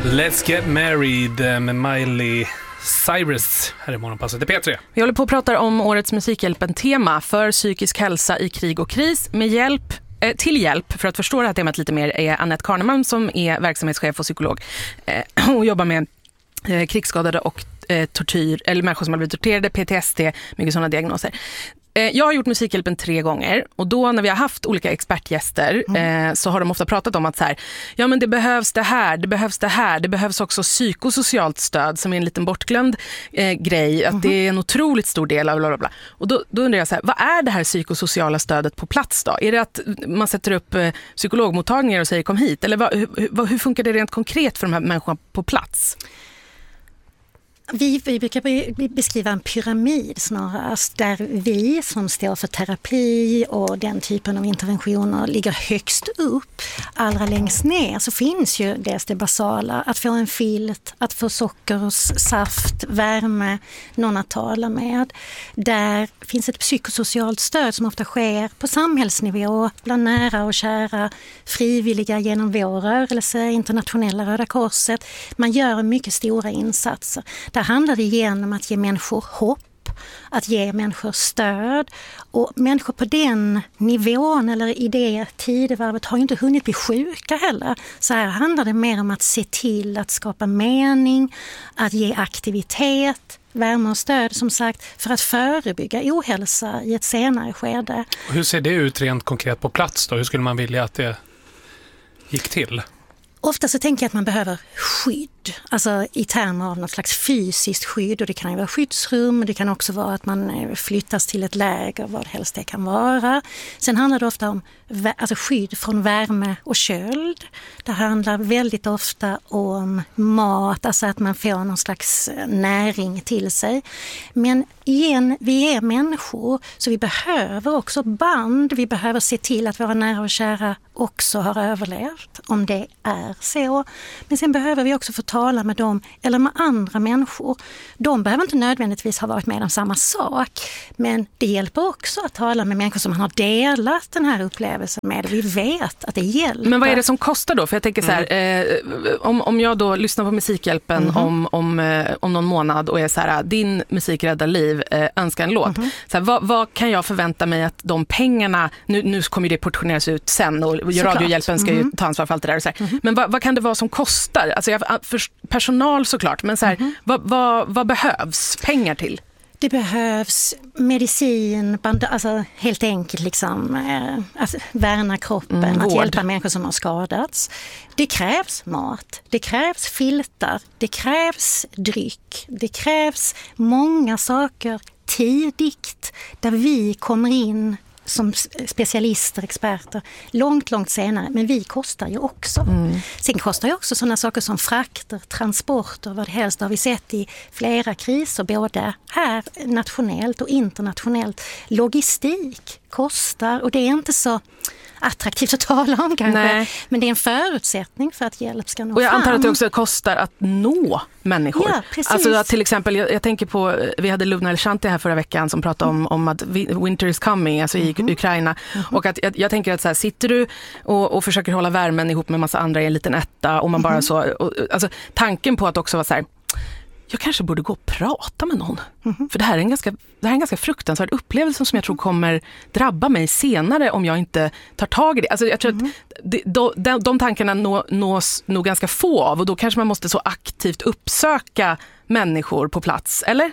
Let's Get Married med Miley Cyrus här i Morgonpasset i P3. Vi håller på att prata om årets Musikhjälpen-tema för psykisk hälsa i krig och kris. Med hjälp, till hjälp för att förstå det här temat lite mer är Annette Karnemalm som är verksamhetschef och psykolog och jobbar med krigsskadade och tortyr, eller människor som har blivit torterade, PTSD, mycket sådana diagnoser. Jag har gjort Musikhjälpen 3 gånger och då när vi har haft olika expertgäster så har de ofta pratat om att så här, ja men det behövs det här, det behövs det här, det behövs också psykosocialt stöd som är en liten bortglömd grej, att det är en otroligt stor del av bla bla bla. Och då undrar jag så här, vad är det här psykosociala stödet på plats då? Är det att man sätter upp psykologmottagningar och säger kom hit? Eller hur funkar det rent konkret för de här människorna på plats? Vi brukar beskriva en pyramid snarast, där vi som står för terapi och den typen av interventioner ligger högst upp. Allra längst ner så finns ju det basala, att få en filt, att få socker och saft, värme, någon att tala med. Där finns ett psykosocialt stöd som ofta sker på samhällsnivå, bland nära och kära, frivilliga genom vår rörelse, internationella Röda Korset. Man gör mycket stora insatser. Där handlar det genom att ge människor hopp, att ge människor stöd. Och människor på den nivån eller i det tidevarvet har ju inte hunnit bli sjuka heller. Så här handlar det mer om att se till att skapa mening, att ge aktivitet, värme och stöd som sagt för att förebygga ohälsa i ett senare skede. Och hur ser det ut rent konkret på plats då? Hur skulle man vilja att det gick till? Ofta så tänker jag att man behöver skydd, alltså i termer av något slags fysiskt skydd, och det kan ju vara skyddsrum, det kan också vara att man flyttas till ett läger, vad helst det kan vara. Sen handlar det ofta om skydd från värme och köld. Det handlar väldigt ofta om mat, alltså att man får någon slags näring till sig. Men igen, vi är människor så vi behöver också band, vi behöver se till att våra nära och kära också har överlevt, om det är så. Men sen behöver vi också få tala med dem eller med andra människor. De behöver inte nödvändigtvis ha varit med om samma sak, men det hjälper också att tala med människor som man har delat den här upplevelsen med, och vi vet att det hjälper. Men vad är det som kostar då? För jag tänker så här, om jag då lyssnar på Musikhjälpen om någon månad och är så här, din musik räddar liv, önskar en låt. Så här, vad kan jag förvänta mig att de pengarna, nu kommer det portioneras ut sen och Radiohjälpen ska ju ta ansvar för allt det där och så här. Men vad kan det vara som kostar? Alltså personal såklart, men så här, vad behövs pengar till? Det behövs medicin, alltså helt enkelt liksom, värna kroppen, att hjälpa människor som har skadats. Det krävs mat, det krävs filtar, det krävs dryck, det krävs många saker tidigt där vi kommer in som specialister, experter, långt senare. Men vi kostar ju också. Sen kostar ju också sådana saker som frakter, transporter, vad det helst har vi sett i flera kriser, både här nationellt och internationellt. Logistik kostar, och det är inte så attraktivt att tala om kanske. Nej. Men det är en förutsättning för att hjälp ska nå fram. Och jag antar att det också kostar att nå människor. Ja, precis. Alltså till exempel, jag tänker på, vi hade Lubna Elshanti här förra veckan som pratade om att winter is coming, alltså i Ukraina. Och att jag tänker att så här, sitter du och försöker hålla värmen ihop med massa andra i en liten etta och man bara så, alltså tanken på att också vara så här, jag kanske borde gå och prata med någon. För det här är en ganska fruktansvärd upplevelse som jag tror kommer drabba mig senare om jag inte tar tag i det. Alltså jag tror att de tankarna nås nog ganska få av, och då kanske man måste så aktivt uppsöka människor på plats, eller?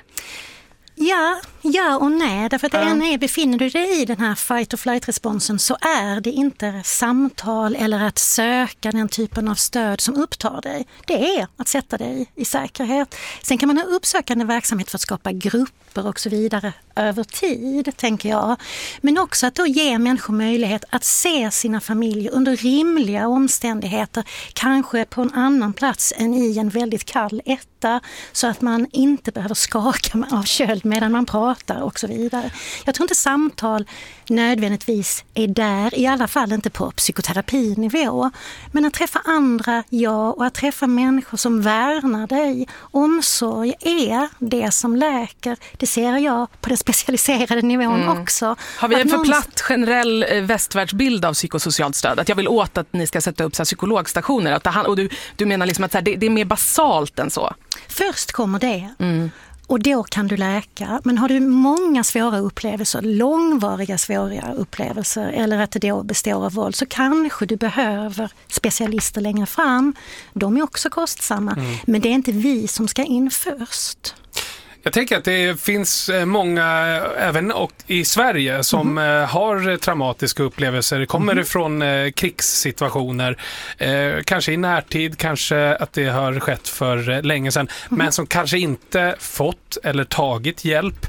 Ja och nej, därför att befinner du dig i den här fight or flight-responsen så är det inte samtal eller att söka den typen av stöd som upptar dig. Det är att sätta dig i säkerhet. Sen kan man ha uppsökande verksamhet för att skapa grupper och så vidare över tid, tänker jag. Men också att då ge människor möjlighet att se sina familjer under rimliga omständigheter, kanske på en annan plats än i en väldigt kall etta, så att man inte behöver skaka av köld medan man pratar pratar och så vidare. Jag tror inte samtal nödvändigtvis är där, i alla fall inte på psykoterapinivå. Men att träffa andra, och att träffa människor som värnar dig. Omsorg är det som läker. Det ser jag på den specialiserade nivån också. Har vi en för platt generell västvärldsbild av psykosocialt stöd? Att jag vill åt att ni ska sätta upp så här psykologstationer. Och du menar liksom att så här, det är mer basalt än så? Först kommer det. Och då kan du läka. Men har du många svåra upplevelser, långvariga svåra upplevelser, eller att det då består av våld, så kanske du behöver specialister längre fram. De är också kostsamma. Men det är inte vi som ska in först. Jag tänker att det finns många, även i Sverige, som har traumatiska upplevelser. Kommer ifrån krigssituationer, kanske i närtid, kanske att det har skett för länge sedan, men som kanske inte fått eller tagit hjälp.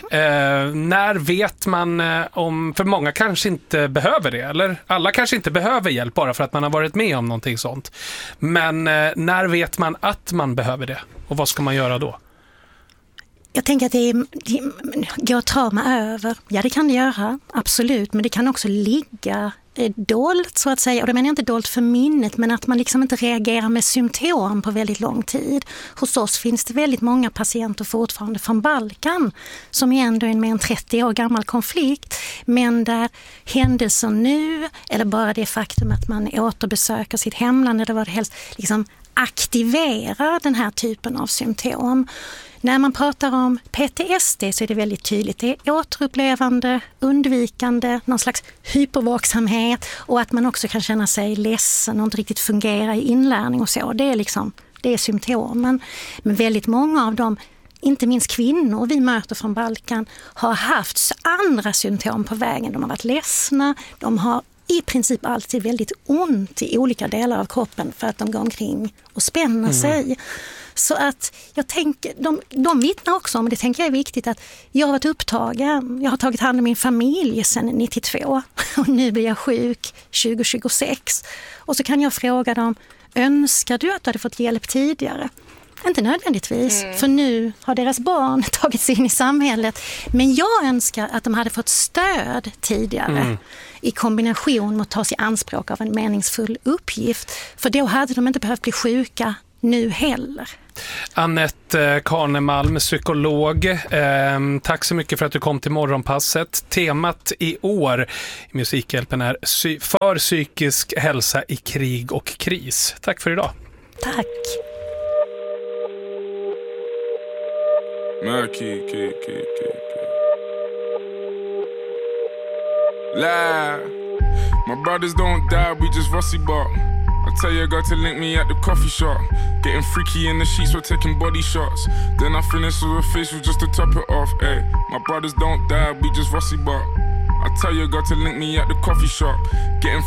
När vet man om, för många kanske inte behöver det, eller alla kanske inte behöver hjälp bara för att man har varit med om någonting sånt. Men när vet man att man behöver det? Och vad ska man göra då? Jag tänker att det går trauma över. Ja, det kan det göra, absolut. Men det kan också ligga dolt, så att säga. Och det menar jag inte dolt för minnet, men att man liksom inte reagerar med symptom på väldigt lång tid. Hos oss finns det väldigt många patienter fortfarande från Balkan, som är ändå en mer än 30 år gammal konflikt, men där händelser nu, eller bara det faktum att man återbesöker sitt hemland eller vad det helst, liksom aktiverar den här typen av symptom. När man pratar om PTSD så är det väldigt tydligt. Det är återupplevande, undvikande, någon slags hypervaksamhet, och att man också kan känna sig ledsen och inte riktigt fungera i inlärning och så. Det är symptomen. Men väldigt många av dem, inte minst kvinnor vi möter från Balkan, har haft andra symptom på vägen. De har varit ledsna, de har i princip alltid väldigt ont i olika delar av kroppen för att de går omkring och spänner sig. Så att jag tänker, de vittnar också om, det tänker jag är viktigt, att jag har varit upptagen. Jag har tagit hand om min familj sedan 92 och nu blir jag sjuk 2026. Och så kan jag fråga dem, önskar du att du hade fått hjälp tidigare? Inte nödvändigtvis, för nu har deras barn tagit sig in i samhället. Men jag önskar att de hade fått stöd tidigare i kombination med att ta sig anspråk av en meningsfull uppgift. För då hade de inte behövt bli sjuka nu heller. Anette Karnemalm, psykolog. Tack så mycket för att du kom till Morgonpasset. Temat i år i Musikhjälpen är för psykisk hälsa i krig och kris. Tack för idag. Tack. Lie. My brothers don't die, we just rusty bark. I tell your girl to link me at the coffee shop. Getting freaky in the sheets, we're taking body shots. Then I finish with a facial just to top it off. Ay, my brothers don't die, we just rusty bark. I tell your girl to link me at the coffee shop. Getting